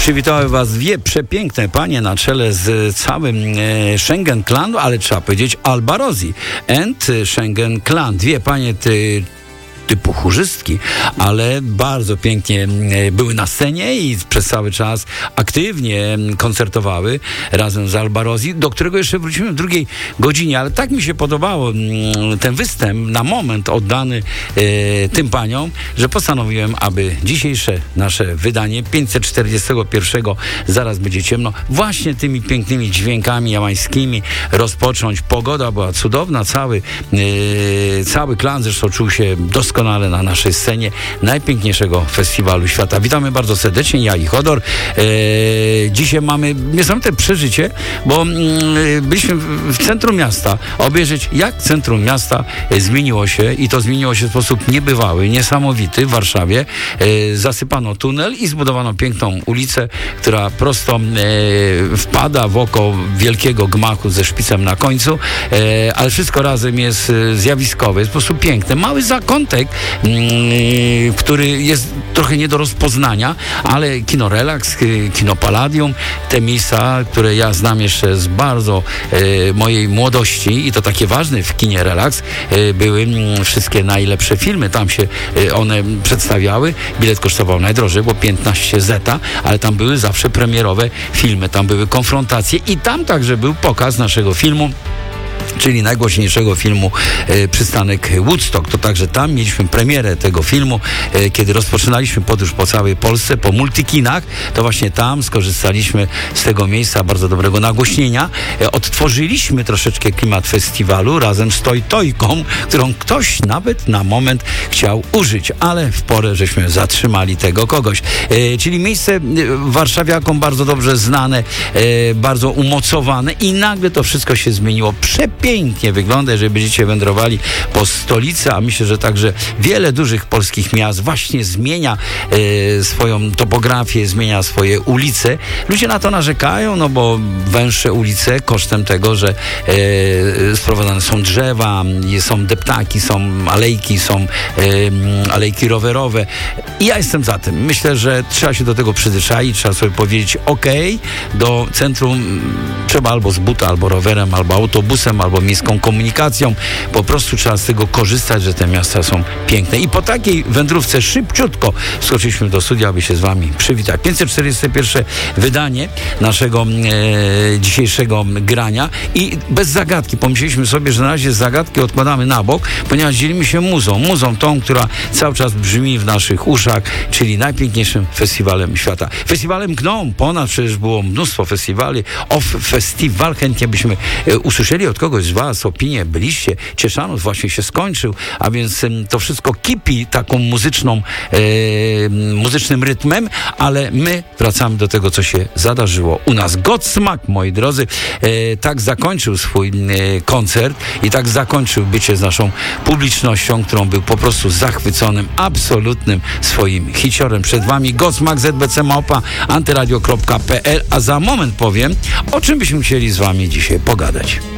Przywitały Was dwie przepiękne panie na czele z całym Schengen Clan, ale trzeba powiedzieć Alba Rossi and Schengen Clan. Dwie panie typu chórzystki, ale bardzo pięknie były na scenie i przez cały czas aktywnie koncertowały razem z Alba Rossi, do którego jeszcze wrócimy w drugiej godzinie, ale tak mi się podobało ten występ na moment oddany tym paniom, że postanowiłem, aby dzisiejsze nasze wydanie 541 Zaraz będzie ciemno, właśnie tymi pięknymi dźwiękami jamańskimi rozpocząć. Pogoda była cudowna, cały klan zresztą czuł się doskonale na naszej scenie najpiękniejszego festiwalu świata. Witamy bardzo serdecznie, ja i Chodor. Dzisiaj mamy niesamowite przeżycie, bo byliśmy w centrum miasta obejrzeć, jak centrum miasta zmieniło się i to zmieniło się w sposób niebywały, niesamowity w Warszawie. Zasypano tunel i zbudowano piękną ulicę, która prosto wpada w oko wielkiego gmachu ze szpicem na końcu, ale wszystko razem jest zjawiskowe, jest po prostu piękne. Mały zakątek, który jest trochę nie do rozpoznania, ale kino Relax, kino Palladium, te miejsca, które ja znam jeszcze z bardzo mojej młodości i to takie ważne w kinie Relax, były wszystkie najlepsze filmy, tam się one przedstawiały, bilet kosztował najdrożej, bo 15 zeta, ale tam były zawsze premierowe filmy, tam były konfrontacje i tam także był pokaz naszego filmu, czyli najgłośniejszego filmu Przystanek Woodstock. To także tam mieliśmy premierę tego filmu, kiedy rozpoczynaliśmy podróż po całej Polsce, po multikinach, to właśnie tam skorzystaliśmy z tego miejsca bardzo dobrego nagłośnienia. Odtworzyliśmy troszeczkę klimat festiwalu razem z Tojką, którą ktoś nawet na moment chciał użyć, ale w porę żeśmy zatrzymali tego kogoś. Czyli miejsce warszawiakom bardzo dobrze znane, bardzo umocowane i nagle to wszystko się zmieniło. Pięknie wygląda, jeżeli będziecie wędrowali po stolicy, a myślę, że także wiele dużych polskich miast właśnie zmienia swoją topografię, zmienia swoje ulice. Ludzie na to narzekają, no bo węższe ulice kosztem tego, że sprowadzane są drzewa, są deptaki, są alejki rowerowe. I ja jestem za tym. Myślę, że trzeba się do tego przyzwyczaić, trzeba sobie powiedzieć do centrum trzeba albo z buta, albo rowerem, albo autobusem, albo miejską komunikacją. Po prostu trzeba z tego korzystać, że te miasta są piękne. I po takiej wędrówce szybciutko skoczyliśmy do studia, aby się z wami przywitać. 541 wydanie naszego dzisiejszego grania i bez zagadki. Pomyśleliśmy sobie, że na razie zagadki odkładamy na bok, ponieważ dzielimy się muzą tą, która cały czas brzmi w naszych uszach, czyli najpiękniejszym festiwalem świata. Festiwalem Gnom, ponad przecież było mnóstwo festiwali. Festiwal, chętnie byśmy usłyszeli od kogoś z was opinię, byliście. Cieszanów właśnie się skończył, a więc to wszystko kipi taką muzycznym rytmem, ale my wracamy do tego, co się zadarzyło u nas. Godsmack, moi drodzy, tak zakończył swój koncert i tak zakończył bycie z naszą publicznością, którą był po prostu zachwyconym, absolutnym swoim hiciorem. Przed wami Godsmack, ZBC Małpa, antyradio.pl, a za moment powiem, o czym byśmy chcieli z wami dzisiaj pogadać.